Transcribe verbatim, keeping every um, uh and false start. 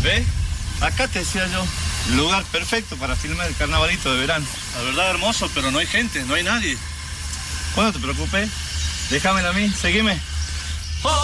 ¿Ves? Acá te decía yo, lugar perfecto para filmar el carnavalito de verano. La verdad, hermoso, pero no hay gente, no hay nadie. Bueno, no te preocupes, déjamela a mí, seguime.